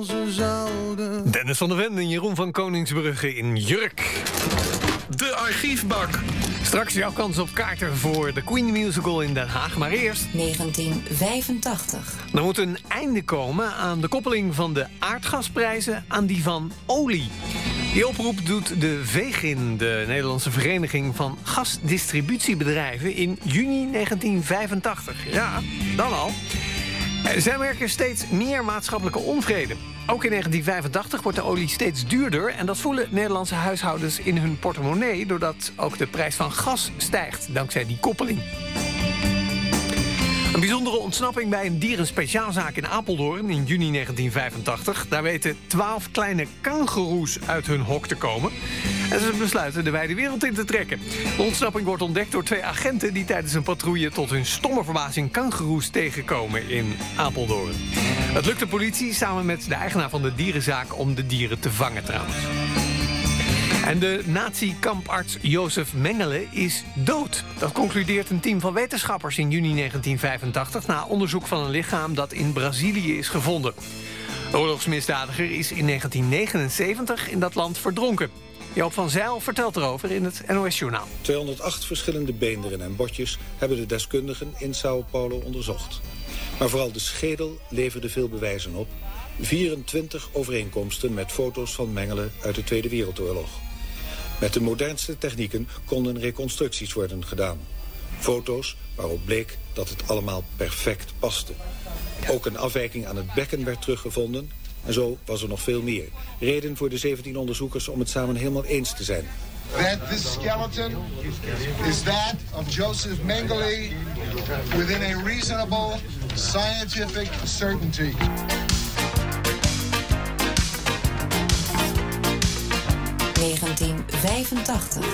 als ze zouden. Dennis van der Ven en Jeroen van Koningsbrugge in jurk. De archiefbak. Straks jouw kans op kaarten voor de Queen Musical in Den Haag. Maar eerst... 1985. Er moet een einde komen aan de koppeling van de aardgasprijzen aan die van olie. Die oproep doet de VEGIN, de Nederlandse Vereniging van Gasdistributiebedrijven, in juni 1985. Ja, dan al. Zij merken steeds meer maatschappelijke onvrede. Ook in 1985 wordt de olie steeds duurder en dat voelen Nederlandse huishoudens in hun portemonnee, doordat ook de prijs van gas stijgt, dankzij die koppeling. Een bijzondere ontsnapping bij een dierenspeciaalzaak in Apeldoorn in juni 1985. Daar weten 12 kleine kangoeroes uit hun hok te komen. En ze besluiten de wijde wereld in te trekken. De ontsnapping wordt ontdekt door 2 agenten die tijdens een patrouille tot hun stomme verbazing kangoeroes tegenkomen in Apeldoorn. Het lukt de politie samen met de eigenaar van de dierenzaak om de dieren te vangen trouwens. En de nazi-kamparts Jozef Mengele is dood. Dat concludeert een team van wetenschappers in juni 1985... na onderzoek van een lichaam dat in Brazilië is gevonden. De oorlogsmisdadiger is in 1979 in dat land verdronken. Joop van Zijl vertelt erover in het NOS-journaal. 208 verschillende beenderen en botjes hebben de deskundigen in Sao Paulo onderzocht. Maar vooral de schedel leverde veel bewijzen op. 24 overeenkomsten met foto's van Mengele uit de Tweede Wereldoorlog. Met de modernste technieken konden reconstructies worden gedaan. Foto's waarop bleek dat het allemaal perfect paste. Ook een afwijking aan het bekken werd teruggevonden. En zo was er nog veel meer. Reden voor de 17 onderzoekers om het samen helemaal eens te zijn. That this skeleton is that of Joseph Mengele within a reasonable scientific certainty. ...1985.